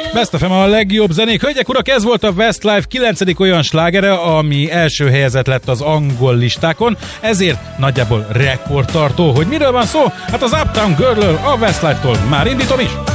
Best FM a legjobb zenék. Hölgyek, urak, ez volt a Westlife 9. olyan slágere, ami első helyezett lett az angol listákon, ezért nagyjából rekordtartó. Hogy miről van szó? Hát az Uptown Girl-ről, a Westlife-tól már indítom is.